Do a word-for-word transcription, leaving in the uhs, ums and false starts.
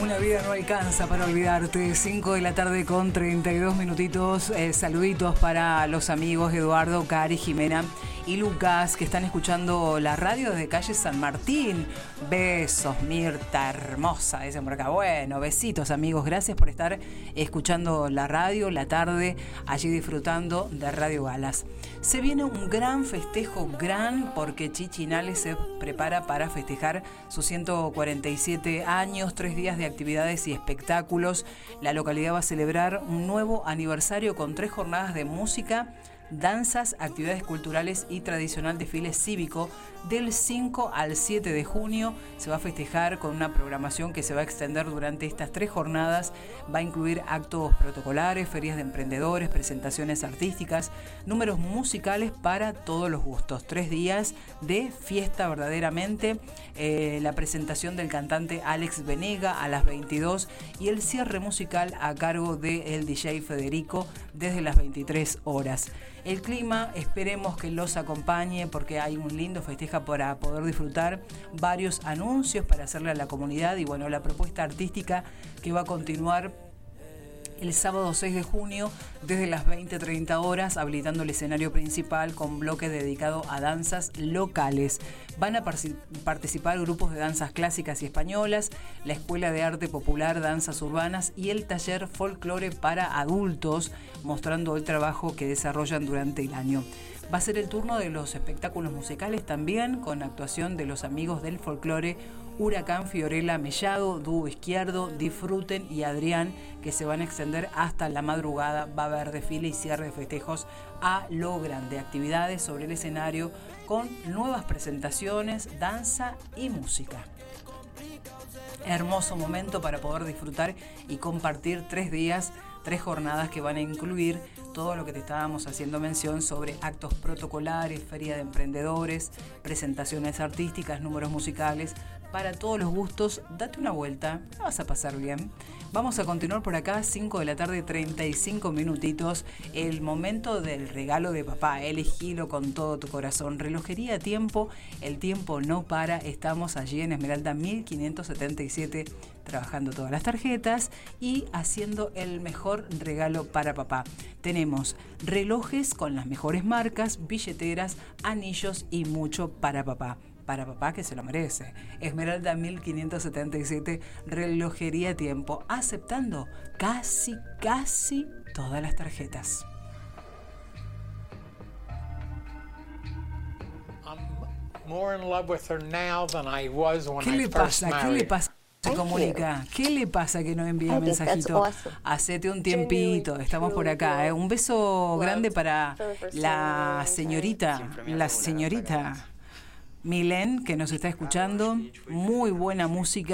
Una vida no alcanza para olvidarte. cinco de la tarde con treinta y dos minutitos. Eh, saluditos para los amigos Eduardo, Cari, Jimena y Lucas que están escuchando la radio desde calle San Martín. Besos, Mirta, hermosa, dicen por acá. Bueno, besitos amigos. Gracias por estar escuchando la radio, la tarde, allí disfrutando de Radio Galas. Se viene un gran festejo, gran, porque Chichinales se prepara para festejar sus ciento cuarenta y siete años, tres días de actividades y espectáculos. La localidad va a celebrar un nuevo aniversario con tres jornadas de música, danzas, actividades culturales y tradicional desfile cívico. Del cinco al siete de junio se va a festejar con una programación que se va a extender durante estas tres jornadas. Va a incluir actos protocolares, ferias de emprendedores, presentaciones artísticas, números musicales para todos los gustos. Tres días de fiesta verdaderamente. Eh, la presentación del cantante Alex Venega a las veintidós y el cierre musical a cargo del D J Federico desde las veintitrés horas. El clima, esperemos que los acompañe porque hay un lindo festeja para poder disfrutar, varios anuncios para hacerle a la comunidad y bueno, la propuesta artística que va a continuar el sábado seis de junio desde las veinte treinta horas, habilitando el escenario principal con bloque dedicado a danzas locales. Van a participar grupos de danzas clásicas y españolas, la Escuela de Arte Popular, Danzas Urbanas y el taller Folclore para adultos, mostrando el trabajo que desarrollan durante el año. Va a ser el turno de los espectáculos musicales también, con actuación de los amigos del folclore Huracán, Fiorella, Mellado, Dúo Izquierdo, Disfruten y Adrián, que se van a extender hasta la madrugada. Va a haber desfile y cierre de festejos a lo grande. Actividades sobre el escenario con nuevas presentaciones, danza y música. Hermoso momento para poder disfrutar y compartir tres días, tres jornadas que van a incluir todo lo que te estábamos haciendo mención sobre actos protocolares, feria de emprendedores, presentaciones artísticas, números musicales, para todos los gustos. Date una vuelta, la vas a pasar bien. Vamos a continuar por acá, cinco de la tarde, treinta y cinco minutitos, el momento del regalo de papá. Elegilo con todo tu corazón. Relojería Tiempo, el tiempo no para. Estamos allí en Esmeralda mil quinientos setenta y siete, trabajando todas las tarjetas y haciendo el mejor regalo para papá. Tenemos relojes con las mejores marcas, billeteras, anillos y mucho para papá. Para papá que se lo merece. Esmeralda mil quinientos setenta y siete, Relojería Tiempo, aceptando casi, casi todas las tarjetas. ¿Qué le pasa? ¿Qué le pasa? Se comunica. ¿Qué le pasa que no envía mensajito? Hacete un tiempito, estamos por acá. ¿eh? Un beso grande para la señorita, la señorita Milen, que nos está escuchando. Muy buena música.